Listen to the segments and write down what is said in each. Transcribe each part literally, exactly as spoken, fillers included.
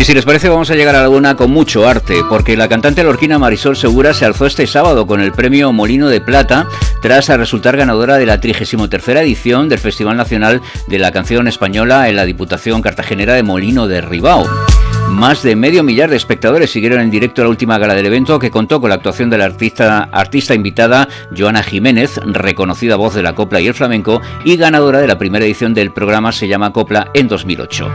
Y si les parece, vamos a llegar a la una con mucho arte, porque la cantante lorquina Marisol Segura se alzó este sábado con el premio Molino de Plata tras resultar ganadora de la trigésima tercera edición del Festival Nacional de la Canción Española en la Diputación Cartagenera de Molino de Ribao. Más de medio millar de espectadores siguieron en directo la última gala del evento, que contó con la actuación de la artista, artista invitada Joana Jiménez, reconocida voz de la copla y el flamenco, y ganadora de la primera edición del programa Se llama Copla en dos mil ocho.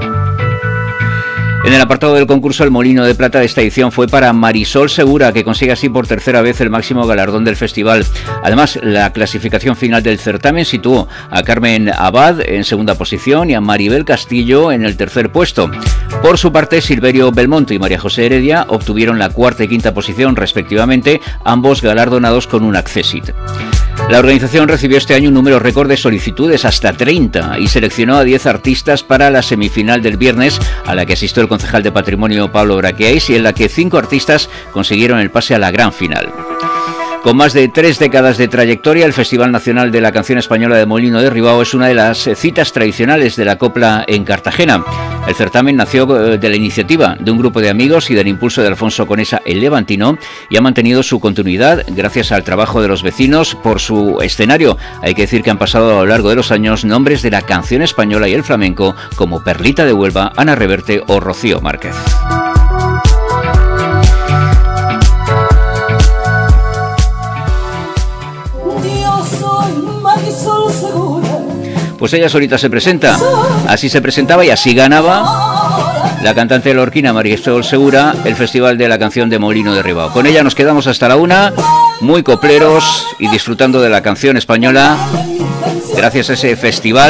En el apartado del concurso, el Molino de Plata de esta edición fue para Marisol Segura, que consigue así por tercera vez el máximo galardón del festival. Además, la clasificación final del certamen situó a Carmen Abad en segunda posición y a Maribel Castillo en el tercer puesto. Por su parte, Silverio Belmonte y María José Heredia obtuvieron la cuarta y quinta posición respectivamente, ambos galardonados con un Accessit. La organización recibió este año un número récord de solicitudes, hasta treinta, y seleccionó a diez artistas para la semifinal del viernes, a la que asistió el concejal de Patrimonio Pablo Braqueis, y en la que cinco artistas consiguieron el pase a la gran final. Con más de tres décadas de trayectoria, el Festival Nacional de la Canción Española de Molino de Ribao es una de las citas tradicionales de la copla en Cartagena. El certamen nació de la iniciativa de un grupo de amigos y del impulso de Alfonso Conesa el Levantino, y ha mantenido su continuidad gracias al trabajo de los vecinos por su escenario. Hay que decir que han pasado a lo largo de los años nombres de la canción española y el flamenco como Perlita de Huelva, Ana Reverte o Rocío Márquez. Pues ella solita se presenta, así se presentaba y así ganaba la cantante lorquina Marisol Segura el Festival de la Canción de Molino de Ribao. Con ella nos quedamos hasta la una, muy copleros y disfrutando de la canción española, gracias a ese festival.